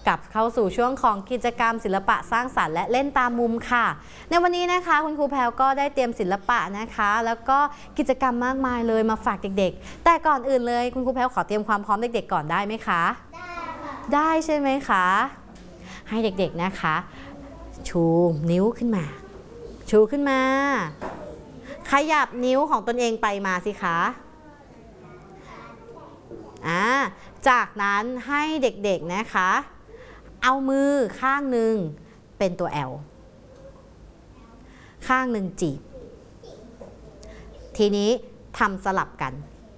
กลับเข้าสู่ช่วงของกิจกรรมศิลปะสร้างสรรค์และเล่นตามมุมค่ะในวันนี้นะคะคุณครูแพรวก็ได้เตรียมศิลปะนะคะแล้วก็กิจกรรมมากมายเลยมาฝากเด็กๆแต่ก่อนอื่นเลยคุณครูแพรวขอเตรียมความพร้อมเด็กๆก่อนได้ไหมคะได้ใช่ไหมคะให้เด็กๆนะคะชูนิ้วขึ้นมาชูขึ้นมาขยับนิ้วของตนเองไปมาสิคะจากนั้นให้เด็กๆนะคะเอามือข้างหนึ่งเป็นตัว L ข้างหนึ่งจีบทีนี้ทำสลับกัน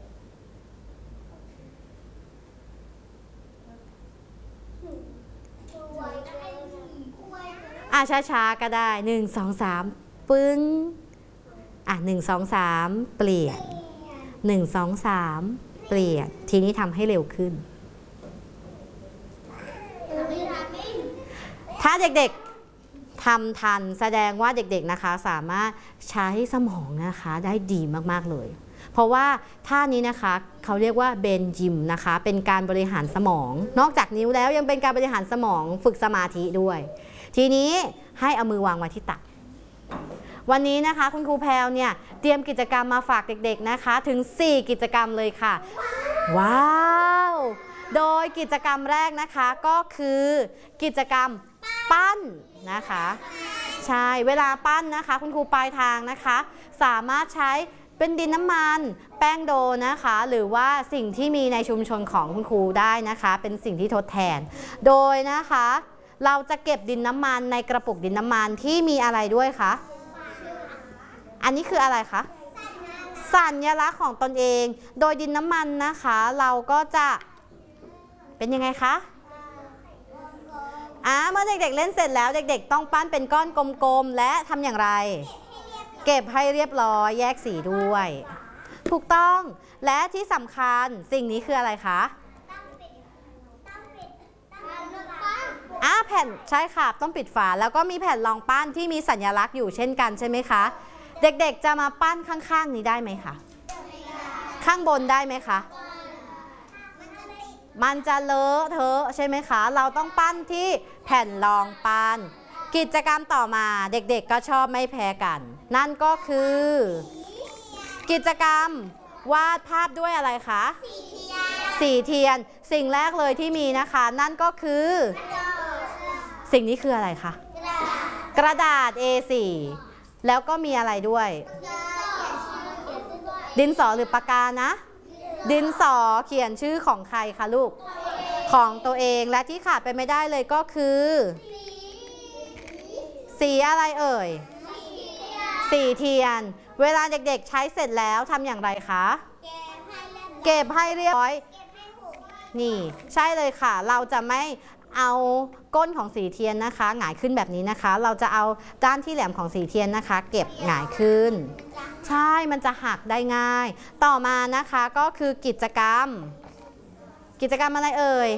ช้าๆก็ได้1 2 3ปึ้ง1 2 3เปลี่ยน1 2 3เปลี่ยนทีนี้ทำให้เร็วขึ้นถ้าเด็กๆทำทันแสดงว่าเด็กๆนะคะสามารถใช้สมองนะคะได้ดีมากๆเลยเพราะว่าท่านี้นะคะเขาเรียกว่าเบนยิมนะคะเป็นการบริหารสมองนอกจากนิ้วแล้วยังเป็นการบริหารสมองฝึกสมาธิด้วยทีนี้ให้เอามือวางไว้ที่ตักวันนี้นะคะคุณครูแพรวเนี่ยเตรียมกิจกรรมมาฝากเด็กๆนะคะถึง4กิจกรรมเลยค่ะว้าวโดยกิจกรรมแรกนะคะก็คือกิจกรรมปั้นนะคะใช่เวลาปั้นนะคะคุณครูปลายทางนะคะสามารถใช้เป็นดินน้ำมันแป้งโดนะคะหรือว่าสิ่งที่มีในชุมชนของคุณครูได้นะคะเป็นสิ่งที่ทดแทนโดยนะคะเราจะเก็บดินน้ำมันในกระปุกดินน้ำมันที่มีอะไรด้วยคะอันนี้คืออะไรคะสัญลักษณ์ของตนเองโดยดินน้ำมันนะคะเราก็จะเป็นยังไงคะเมื่อเด็กๆเล่นเสร็จแล้วเด็กๆต้องปั้นเป็นก้อนกลมๆและทำอย่างไรเก็บให้เรียบร้อยแยกสีด้วยถูกต้องและที่สำคัญสิ่งนี้คืออะไรคะแผ่นใช่ค่ะต้องปิดฝาแล้วก็มีแผ่นรองปั้นที่มีสัญลักษณ์อยู่เช่นกันใช่ไหมคะเด็กๆจะมาปั้นข้างๆนี้ได้ไหมคะข้างบนได้ไหมคะมันจะเลอะเทอะใช่ไหมคะเราต้องปั้นที่แผ่นรองปั้นกิจกรรมต่อมาเด็กๆก็ชอบไม่แพ้กันนั่นก็คือกิจกรรมวาดภาพด้วยอะไรคะสีเทียนสิ่งแรกเลยที่มีนะคะนั่นก็คือสิ่งนี้คืออะไรคะกระดาษ A4 แล้วก็มีอะไรด้วยดินสอหรือปากกานะดินสอเขียนชื่อของใครคะลูกของตัวเองและที่ขาดไปไม่ได้เลยก็คือสีอะไรเอ่ยสีเทียนเวลาเด็กๆใช้เสร็จแล้วทำอย่างไรคะเก็บให้เรียบร้อยนี่ใช่เลยค่ะเราจะไม่เอาก้นของสีเทียนนะคะหงายขึ้นแบบนี้นะคะเราจะเอาด้านที่แหลมของสีเทียนนะคะเก็บหงายขึ้นใช่มันจะหักได้ง่ายต่อมานะคะก็คือกิจกรรมอะไรเอ่ย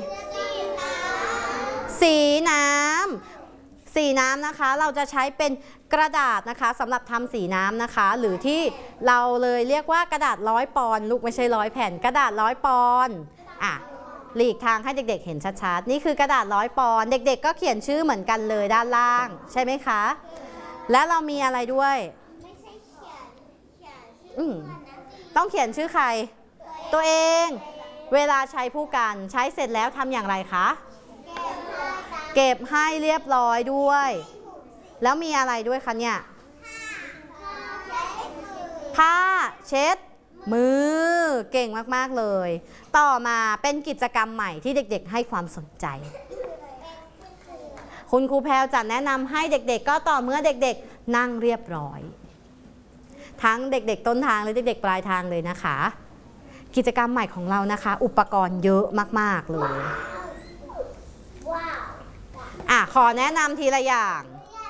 สีน้ำนะคะเราจะใช้เป็นกระดาษนะคะสำหรับทำสีน้ำนะคะหรือที่เราเลยเรียกว่ากระดาษ100 ปอนด์ลูกไม่ใช่100 แผ่นกระดาษ100 ปอนด์หลีกทางให้เด็กๆเห็นชัดๆนี่คือกระดาษ100 ปอนด์เด็กๆก็เขียนชื่อเหมือนกันเลยด้านล่างใช่ไหมคะและเรามีอะไรด้วยต้องเขียนชื่อใครตัวเองเวลาใช้ผู้กันใช้เสร็จแล้วทำอย่างไรคะเก็บให้เรียบร้อยด้วยแล้วมีอะไรด้วยคะเนี่ยผ้าเช็ดมือเก่งมากๆเลยต่อมาเป็นกิจกรรมใหม่ที่เด็กๆให้ความสนใจคุณครูแพรวจะแนะนำให้เด็กๆก็ต่อเมื่อเด็กๆนั่งเรียบร้อยทั้งเด็กๆต้นทางและเด็กๆปลายทางเลยนะคะกิจกรรมใหม่ของเรานะคะอุปกรณ์เยอะมากๆเลยขอแนะนำทีละอย่าง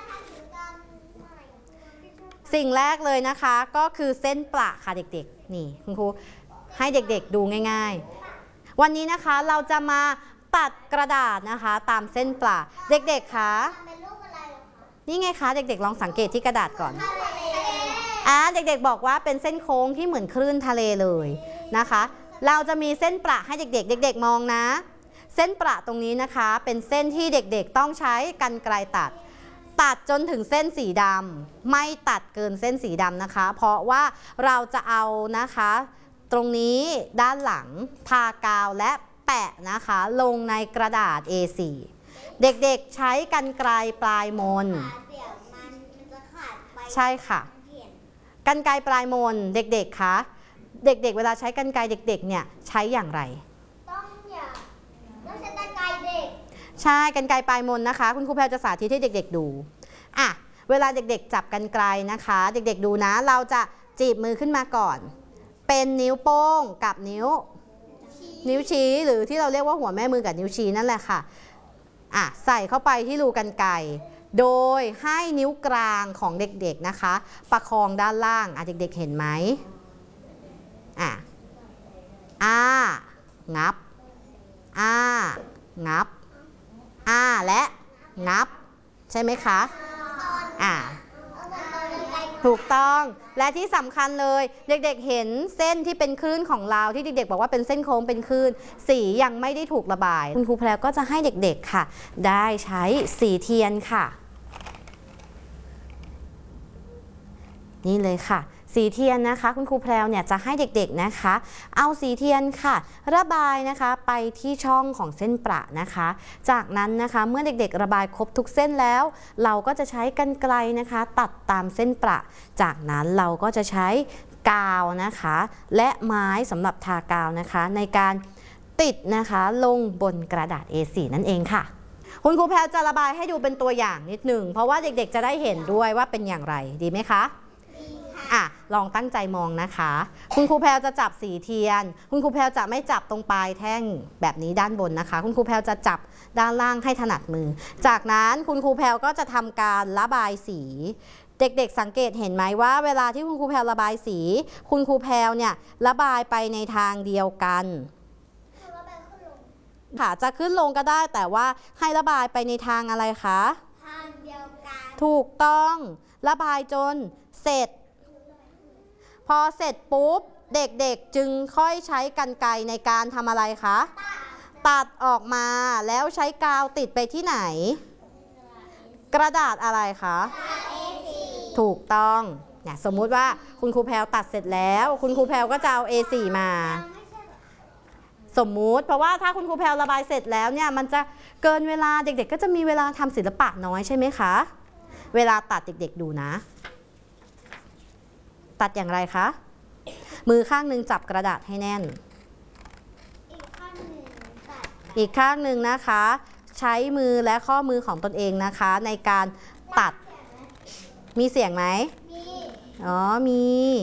สิ่งแรกเลยนะคะก็คือเส้นประค่ะเด็กๆนี่คุณครูให้เด็กๆดูง่ายๆวันนี้นะคะเราจะมาตัดกระดาษนะคะตามเส้นประเด็กๆคะนี่ไงคะเด็กๆลองสังเกตที่กระดาษก่อนเด็กๆบอกว่าเป็นเส้นโค้งที่เหมือนคลื่นทะเลเลยนะคะเราจะมีเส้นประให้เด็กๆมองนะเส้นประตรงนี้นะคะเป็นเส้นที่เด็กๆต้องใช้กรรไกรตัดจนถึงเส้นสีดำไม่ตัดเกินเส้นสีดำนะคะเพราะว่าเราจะเอานะคะตรงนี้ด้านหลังทากาวและแปะนะคะลงในกระดาษ A4 เด็กๆใช้กรรไกรปลายมนใช่ค่ะกรรไกรปลายมนเด็กๆคะเด็กๆเวลาใช้กรรไกรเด็กๆเนี่ยใช้อย่างไรต้องใช้กรรไกรเด็กใช่กรรไกรปลายมนนะคะคุณครูแพรจะสาธิตให้เด็กๆดูเวลาเด็กๆจับกรรไกรนะคะเด็กๆดูนะเราจะจีบมือขึ้นมาก่อนเป็นนิ้วโป้งกับนิ้วชี้หรือที่เราเรียกว่าหัวแม่มือกับนิ้วชี้นั่นแหละค่ะใส่เข้าไปที่รูกรรไกรโดยให้นิ้วกลางของเด็กๆนะคะประคองด้านล่างเด็กๆเห็นไหมงับงับและงับใช่ไหมคะถูกต้องและที่สำคัญเลยเด็กๆเห็นเส้นที่เป็นคลื่นของเราที่เด็กๆบอกว่าเป็นเส้นโค้งเป็นคลื่นสียังไม่ได้ถูกระบายคุณครูแพรก็จะให้เด็กๆค่ะได้ใช้สีเทียนค่ะนี่เลยค่ะสีเทียนนะคะคุณครูแพรวเนี่ยจะให้เด็กๆนะคะเอาสีเทียนค่ะระบายนะคะไปที่ช่องของเส้นประนะคะจากนั้นนะคะเมื่อเด็กๆระบายครบทุกเส้นแล้วเราก็จะใช้กรรไกรนะคะตัดตามเส้นประจากนั้นเราก็จะใช้กาวนะคะและไม้สำหรับทากาวนะคะในการติดนะคะลงบนกระดาษ A4 นั่นเองค่ะคุณครูแพรวจะระบายให้ดูเป็นตัวอย่างนิดหนึ่งเพราะว่าเด็กๆจะได้เห็นด้วยว่าเป็นอย่างไรดีไหมคะลองตั้งใจมองนะคะคุณครูแพรวจะจับสีเทียนคุณครูแพรวจะไม่จับตรงปลายแท่งแบบนี้ด้านบนนะคะคุณครูแพรวจะจับด้านล่างให้ถนัดมือจากนั้นคุณครูแพรวก็จะทำการระบายสีเด็กๆสังเกตเห็นไหมว่าเวลาที่คุณครูแพรวระบายสีคุณครูแพรวเนี่ยระบายไปในทางเดียวกันค่ะจะขึ้นลงก็ได้แต่ว่าให้ระบายไปในทางอะไรคะทางเดียวกันถูกต้องระบายจนเสร็จพอเสร็จปุ๊บเด็กๆจึงค่อยใช้กรรไกรในการทำอะไรคะตัดออกมาแล้วใช้กาวติดไปที่ไหนกระดาษอะไรคะถูกต้องเนี่ยสมมุติว่าคุณครูแพรวตัดเสร็จแล้วคุณครูแพรวก็จะเอา A4 มาสมมุติเพราะว่าถ้าคุณครูแพรวระบายเสร็จแล้วเนี่ยมันจะเกินเวลาเด็กๆก็จะมีเวลาทำศิลปะน้อยใช่ไหมคะเวลาตัดเด็กๆดูนะตัดอย่างไรคะมือข้างหนึ่งจับกระดาษให้แน่นอีกข้างหนึ่งนะคะใช้มือและข้อมือของตนเองนะคะในการตัดมีเสียงไหมมี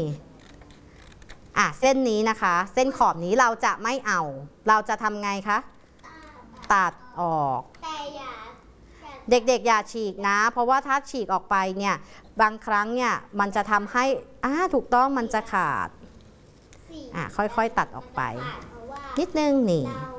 เส้นนี้นะคะเส้นขอบนี้เราจะไม่เอาเราจะทำไงคะตัดออกเด็กๆอย่าฉีกนะเพราะว่าถ้าฉีกออกไปเนี่ยบางครั้งเนี่ยมันจะทำให้ถูกต้องมันจะขาดค่อยๆตัดออกไปนิดนึงนี่